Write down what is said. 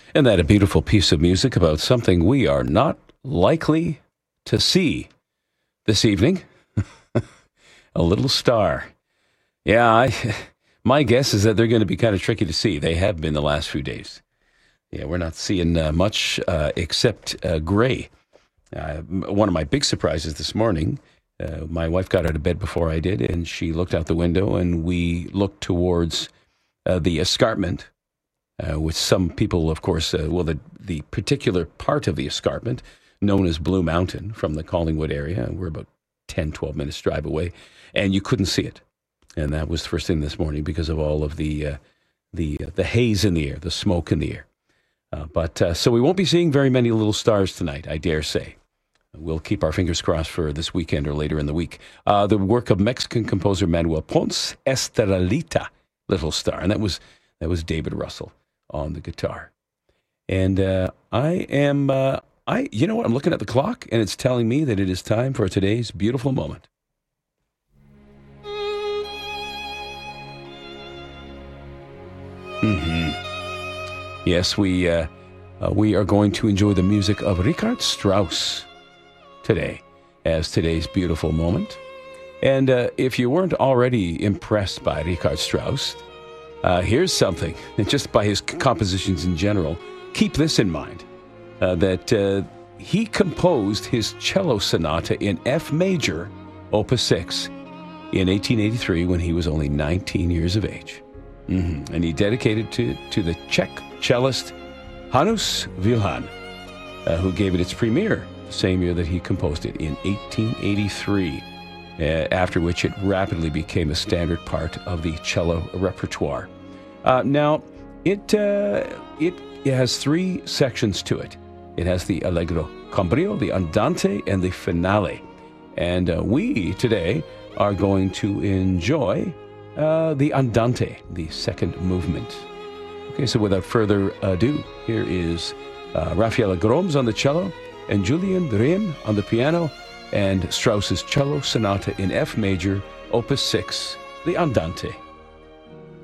And that a beautiful piece of music about something we are not likely to see this evening. A little star. Yeah, my guess is that they're going to be kind of tricky to see. They have been the last few days. Yeah, we're not seeing much except gray. One of my big surprises this morning, my wife got out of bed before I did, and she looked out the window, and we looked towards the escarpment, with some people, of course, the particular part of the escarpment known as Blue Mountain from the Collingwood area. We're about 10, 12 minutes drive away, and you couldn't see it. And that was the first thing this morning because of all of the haze in the air, the smoke in the air. So we won't be seeing very many little stars tonight, I dare say. We'll keep our fingers crossed for this weekend or later in the week. The work of Mexican composer Manuel Ponce, Estrellita, Little Star. And that was David Russell on the guitar. And you know what? I'm looking at the clock, and it's telling me that it is time for today's beautiful moment. Yes, we are going to enjoy the music of Richard Strauss today as today's beautiful moment. And if you weren't already impressed by Richard Strauss, here's something, just by his compositions in general. Keep this in mind, that he composed his cello sonata in F major, Opus 6, in 1883 when he was only 19 years of age. And he dedicated to the Czech cellist Hanus Vilhan, who gave it its premiere the same year that he composed it in 1883, after which it rapidly became a standard part of the cello repertoire. Now, it has three sections to it. It has the Allegro con brio, the Andante, and the Finale. And we today are going to enjoy the Andante, the second movement. Okay, so without further ado, here is Raffaele Groms on the cello and Julian Rehm on the piano, and Strauss's cello sonata in F major, Opus 6, the Andante.